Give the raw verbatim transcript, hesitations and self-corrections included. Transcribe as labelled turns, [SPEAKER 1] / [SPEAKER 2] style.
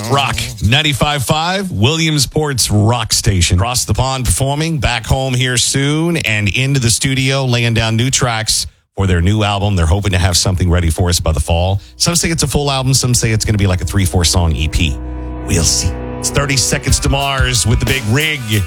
[SPEAKER 1] Rock ninety-five point five, Williamsport's rock station. Across the pond performing, back home here soon, and into the studio, laying down new tracks for their new album. They're hoping to have something ready for us by the fall. Some say it's a full album. Some say it's going to be like a three, four song E P. We'll see. It's thirty Seconds to Mars with the Big Rig.